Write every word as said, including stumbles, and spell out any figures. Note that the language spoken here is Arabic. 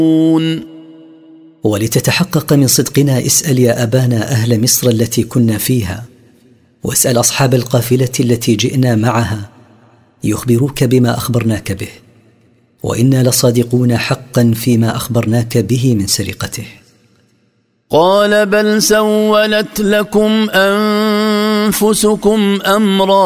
ولتتحقق من صدقنا اسأل يا أبانا أهل مصر التي كنا فيها، واسأل أصحاب القافلة التي جئنا معها يخبروك بما أخبرناك به، وإنا لصادقون حقا فيما أخبرناك به من سرقته. قال بل سولت لكم أنفسكم أمرا